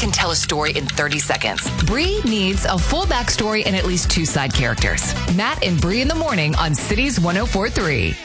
can tell a story in 30 seconds. Bree needs a full backstory and at least 2 side characters. Matt and Bree in the morning on Cities 104.3.